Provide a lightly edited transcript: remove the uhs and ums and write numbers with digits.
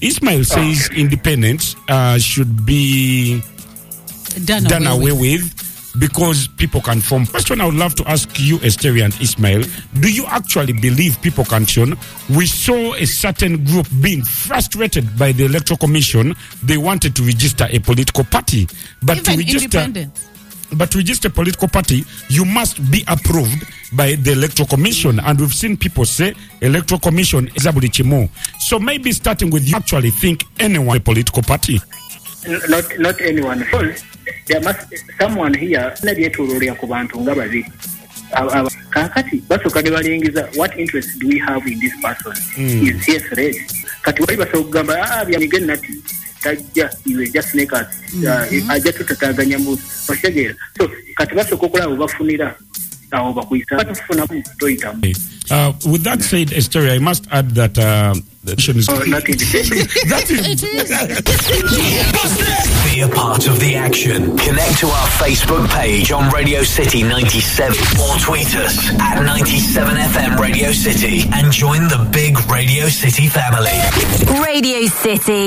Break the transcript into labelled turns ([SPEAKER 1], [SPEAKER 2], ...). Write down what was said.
[SPEAKER 1] Ismail says independence should be done away with because people can form. Question I would love to ask you, Esteri and Ismail, do you actually believe people can function? We saw a certain group being frustrated by the Electoral Commission. They wanted to register a political party. But
[SPEAKER 2] even
[SPEAKER 1] to register a political party, you must be approved by the Electoral Commission. And we've seen people say Electoral Commission is Abulichimo. So maybe starting with you actually think anyone a political party.
[SPEAKER 3] Not anyone. There must someone here. What interest do we have in this person? Is he a threat? You will just make us so
[SPEAKER 1] with that said, Esteri, I must add that the nation is
[SPEAKER 3] not independent.
[SPEAKER 1] That is.
[SPEAKER 4] Be a part of the action. Connect to our Facebook page on Radio City 97 or tweet us at 97FM Radio City and join the big Radio City family.
[SPEAKER 5] Radio City.